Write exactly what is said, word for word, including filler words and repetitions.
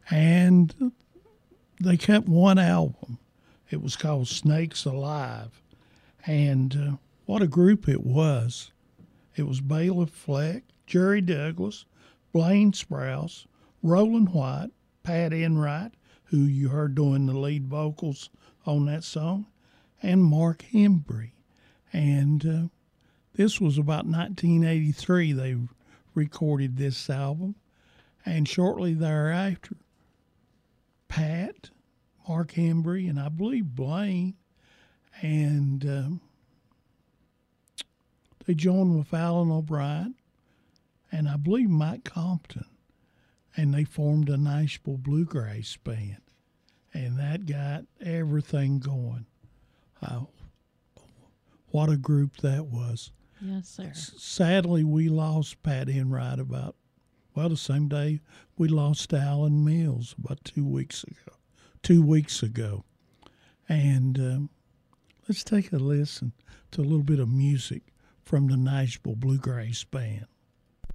And they kept one album. It was called Snakes Alive. And uh, what a group it was. It was Bela Fleck, Jerry Douglas, Blaine Sprouse, Roland White, Pat Enright, who you heard doing the lead vocals on that song, and Mark Hembry. And uh, this was about nineteen eighty-three they recorded this album. And shortly thereafter, Pat, Mark Hembry, and I believe Blaine, and um, they joined with Alan O'Brien, and I believe Mike Compton, and they formed a Nashville Bluegrass band, and that got everything going. Uh, what a group that was. Yes, sir. S- sadly, we lost Pat Enright about, well, the same day we lost Alan Mills about two weeks ago. Two weeks ago. And um, let's take a listen to a little bit of music from the Nashville Bluegrass Band.